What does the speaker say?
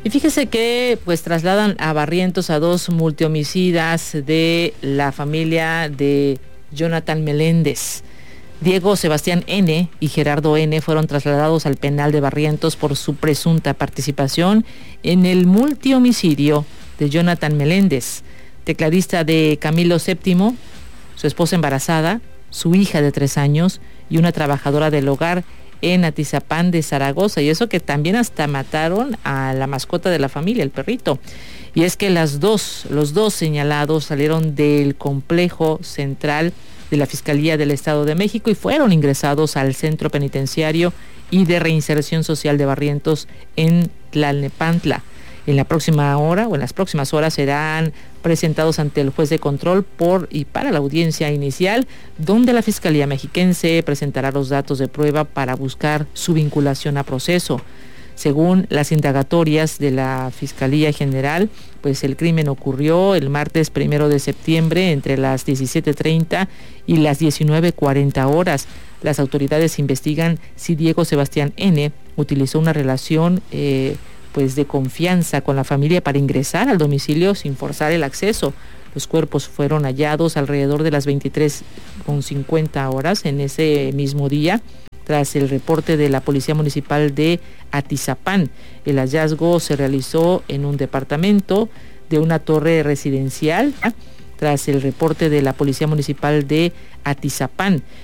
Y fíjese que pues trasladan a Barrientos a dos multihomicidas de la familia de Jonathan Meléndez. Diego Sebastián N. y Gerardo N. fueron trasladados al penal de Barrientos por su presunta participación en el multihomicidio de Jonathan Meléndez, tecladista de Camilo VII, su esposa embarazada, su hija de 3 años y una trabajadora del hogar en Atizapán de Zaragoza. Y eso que también hasta mataron a la mascota de la familia, el perrito. Y es que los dos señalados salieron del complejo central de la Fiscalía del Estado de México y fueron ingresados al Centro Penitenciario y de Reinserción Social de Barrientos en Tlalnepantla. En la próxima hora o en las próximas horas serán presentados ante el juez de control para la audiencia inicial, donde la Fiscalía Mexiquense presentará los datos de prueba para buscar su vinculación a proceso. Según las indagatorias de la Fiscalía General, pues el crimen ocurrió el martes 1 de septiembre entre las 17:30 y las 19:40 horas. Las autoridades investigan si Diego Sebastián N. utilizó una relación de confianza con la familia para ingresar al domicilio sin forzar el acceso. Los cuerpos fueron hallados alrededor de las 23:50 horas en ese mismo día, tras el reporte de la Policía Municipal de Atizapán. El hallazgo se realizó en un departamento de una torre residencial, tras el reporte de la Policía Municipal de Atizapán.